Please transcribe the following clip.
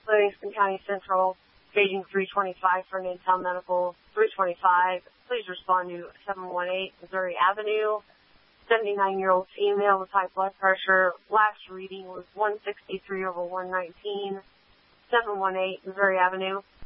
Livingston County Central, paging 325 for an Intel Medical 325. Please respond to 718 Missouri Avenue. 79-year-old female with high blood pressure. Last reading was 163/119. 718 Missouri Avenue.